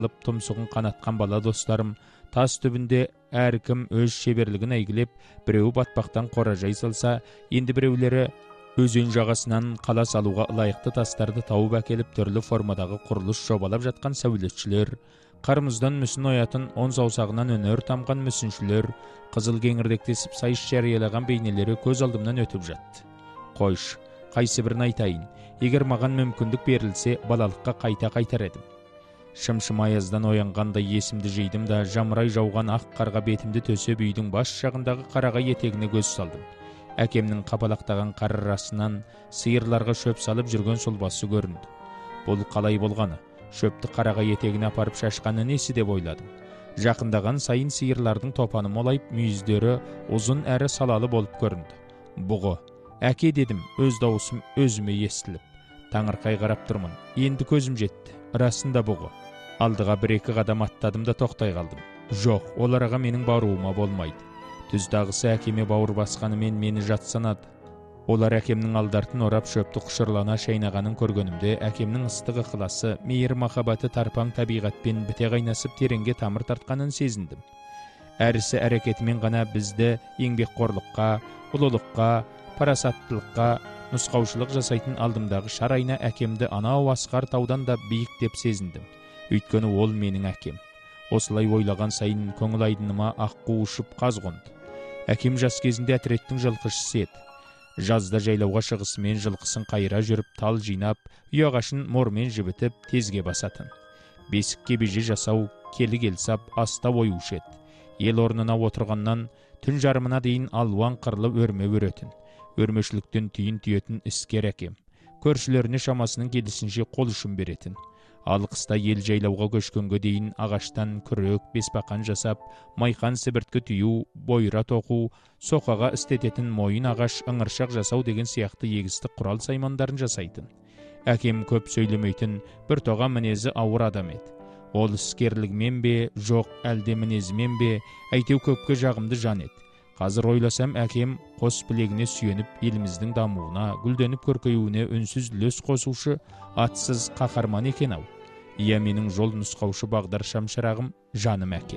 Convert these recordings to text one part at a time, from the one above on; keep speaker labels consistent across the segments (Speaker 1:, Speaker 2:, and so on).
Speaker 1: алып тұмсығын қанатқан бала достарым, тас түбінде әркім өз шеберлігін әйгілеп, біреуі батпақтан қоражай салса, енді біреулері өзен жағасынан қала салуға лайықты тастарды тауып әкеліп түрлі формадағы құрылыс жобалап жатқан сәулетшілер, қарымыздан мүсін оятын, он саусағынан өнер тамған мүсіншілер, қызыл кеңірдектесіп сайыс жариялаған бейнелері көз алдымнан өтіп жатты. Қойш, қайсы бірін айтайын, егер маған мүмкіндік берілсе, балалыққа қайта қайтар едім. Шым-шым аяздан оянғанда есімді жейдім да, жамырай жауған ақ қарға бетімді төсеп үйдің бас жағындағы қарағай етегіне көз салдым. Әкемнің қапалақтаған қар арасынан сиырларға шөп салып жүрген сол басы көрінді. Бұл қалай болғаны? Шөпті қарағай етегіне апарып шашқаны несі деп ойладым. Жақындаған сайын сиырлардың топаны молайып, мүйіздері ұзын әрі салалы болып көрінді. Бұғы, әке дедім, өз дауысым өзіме естіліп. Таңырқай қарап тұрмын. Енді көзім жетті. Расында бұғы. Алдыға бір-екі қадам аттадым да тоқтай қалдым. Жоқ, оларға менің баруыма болмайды. Түздағысы әкеме бауыр басқанымен мені жат санады. Олар әкемнің алдартын орап шөпті құшырлана шайнағанын көргенімде, әкемнің ыстық ықыласы, мейір махаббаты тарпаң табиғатпен біте қайнасып тереңге тамыр тартқанын сезіндім. Әрісі әрекетімен ғана бізді еңбекқорлыққа, ұлылыққа, парасаттылыққа нұсқаушылық жасайтын алдымдағы шарайна әкемді анау асқар таудан да биік деп сезіндім. Өйткені ол менің әкем. Осылай ойлаған сайын көңіл айдыныма аққу ұшып қаз қонды. Әкем жас кезінде әтреттің жылқышысы еді. Жазда жайлауға шығысымен жылқысын қайыра жүріп, тал жинап, үй ағашын мормен жібітіп, тезге басатын. Бесікке беже жасау, келі келсап, аста оюшы еді. Ел орнына отырғаннан түн жарымына дейін алуан қырлы өрме өретін. Өрмешіліктен түйін түйетін іскер әкем. Көршілеріне шамасының келісінше қол ұшын беретін. Ал қыста ел жайлауға көшкенге дейін ағаштан күрек, бесбақан жасап, майқан сібірткі түйу, бойра тоқу, соқаға істететін мойын ағаш, ыңыршақ жасау деген сияқты егістік құрал саймандарын жасайтын. Әкем көп сөйлемейтін, бір тоға мінезі ауыр адам еді. Ол іскерлігімен бе, жоқ әлде мінезімен бе, әйтеу көпке жағымды жан еді. Қазір ойласам, әкем қос білегіне сүйеніп еліміздің дамуына, гүлденіп көркеюіне үнсіз үлес қосушы, атсыз қаһарман екен-ау. Иә, менің жол нұсқаушы бағдар шамшырағым, жаным әке.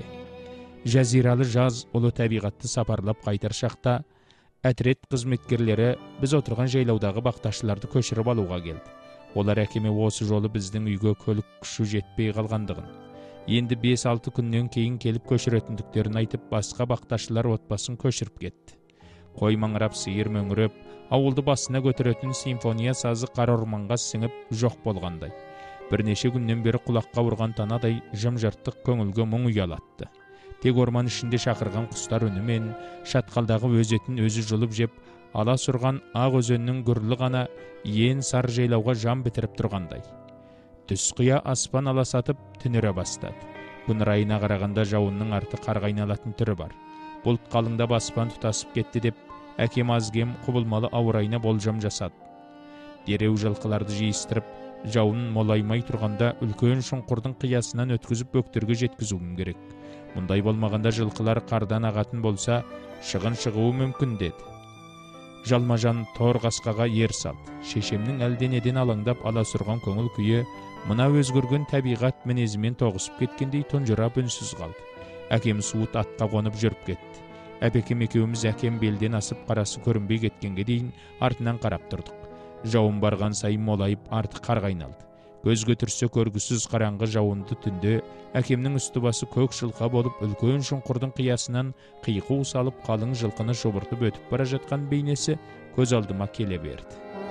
Speaker 1: Жазиралы жаз ұлы табиғатты сапарлап қайтар шақта, әтрет қызметкерлері біз отырған жайлаудағы бақташыларды көшіріп алуға келді. Олар әкеме осы жолы біздің үйге көлік күші жетпей қалғандығын, енді 5-6 күннен кейін келіп көшіретіндіктерін айтып, басқа бақташылар отбасын көшіріп кетті. Қой маңырап, сиыр мөңіреп, ауылды басына көтеретін симфония сазы қара орманға сіңіп жоқ болғандай. Бірнеше күннен бері құлаққа ұрған танадай жым-жырттық көңілге мұң ұялатты. Тек орман ішінде шақырған құстар үнімен, шатқалдағы өзетін өзі жұлып жеп, ала сұрған ақ өзеннің гүрлі ғана ен сар жайлауға жан бітіріп тұрғандай. Түс қия аспан аласатып түнере бастады. Күн райына қарағанда жауынның арты қарға айналатын түрі бар. Бұлт қалыңдап аспан тұтасып кетті деп, әкем азгем құбылмалы ауа райына болжам жасады. Дереу жылқыларды жиыстырып, жауын молаймай тұрғанда үлкен шұңқырдың қиясынан өткізіп бөктерге жеткізуім керек. Мұндай болмағанда жылқылар қардан ағатын болса, шығын шығуы мүмкін деді. Жалмажан тор қасқаға ер салды. Шешемнің әлденеден алаңдап аласұрған көңіл күйі мына өзгерген табиғат мінезімен тоғысып кеткендей тұнжырап үнсіз қалды. Әкем суыт атқа қонып жүріп кетті. Әпекем екеуміз әкем белден асып қарасы көрінбей кеткенге дейін артынан қарап тұрдық. Жауын барған сайын молайып арты қарға айналды. Көз көтірсе көргісіз қараңғы жауынды түнде әкемнің үсті басы көк жылқа болып үлкен шұңқырдың қиясынан қиқу салып қалың жылқыны шұбыртып өтіп бара жатқан бейнесі көз алдыма келе берді.